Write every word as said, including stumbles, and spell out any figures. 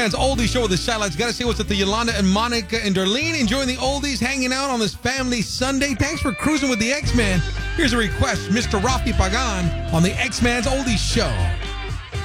It's Oldies Show with the Shylock's. Got to say what's up to Yolanda and Monica and Darlene. Enjoying the oldies, hanging out on this family Sunday. Thanks for cruising with the X-Man. Here's a request, Mister Rafi Pagan on the X-Man's Oldies Show.